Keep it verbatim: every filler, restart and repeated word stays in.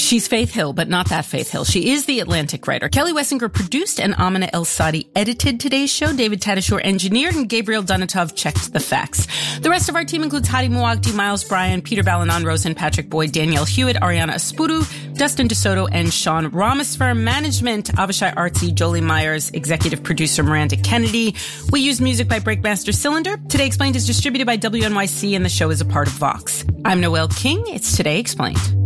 She's Faith Hill, but not that Faith Hill. She is the Atlantic writer. Kelly Wessinger produced and Amina El-Sadi edited today's show. David Tadashore engineered and Gabriel Donatov checked the facts. The rest of our team includes Hadi Muagdi, Miles Bryan, Peter Balanon, Rosen, Patrick Boyd, Danielle Hewitt, Ariana Espuru, Dustin DeSoto, and Sean Ramasfer. Management, Avishai Artsy, Jolie Myers, executive producer Miranda Kennedy. We use music by Breakmaster Cylinder. Today Explained is distributed by W N Y C and the show is a part of Vox. I'm Noelle King. It's Today Explained.